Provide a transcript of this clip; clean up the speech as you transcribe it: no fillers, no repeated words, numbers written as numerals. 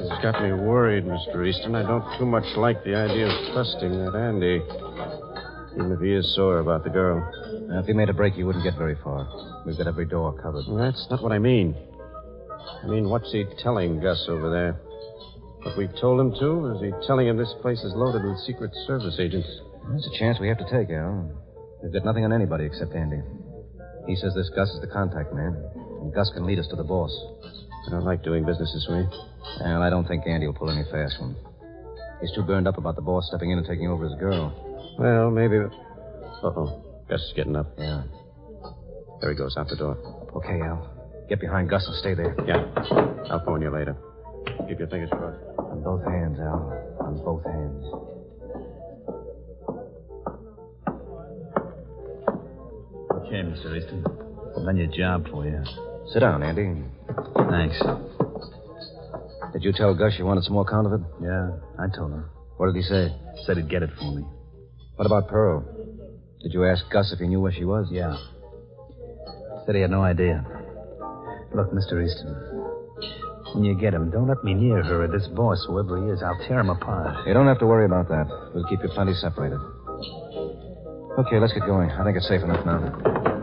has got me worried, Mr. Easton. I don't too much like the idea of trusting that Andy, even if he is sore about the girl. Now, if he made a break, he wouldn't get very far. We've got every door covered. Well, that's not what I mean. I mean, what's he telling Gus over there? What we told him to? Or is he telling him this place is loaded with Secret Service agents? That's a chance we have to take, Al. We've got nothing on anybody except Andy. He says this Gus is the contact man, and Gus can lead us to the boss. I don't like doing business this way. And I don't think Andy will pull any fast one. He's too burned up about the boss stepping in and taking over his girl. Well, maybe... Uh-oh. Gus is getting up. Yeah. There he goes, out the door. Okay, Al. Get behind Gus and stay there. Yeah. I'll phone you later. Keep your fingers crossed. On both hands, Al. On both hands. Okay, Mr. Easton. I've done your job for you. Sit down, Andy. Thanks. Did you tell Gus you wanted some more counterfeit? Yeah, I told him. What did he say? Said he'd get it for me. What about Pearl? Did you ask Gus if he knew where she was? Yeah. Said he had no idea. Look, Mr. Easton, when you get him, don't let me near her or this boss, whoever he is. I'll tear him apart. You don't have to worry about that. We'll keep you plenty separated. Okay, let's get going. I think it's safe enough now.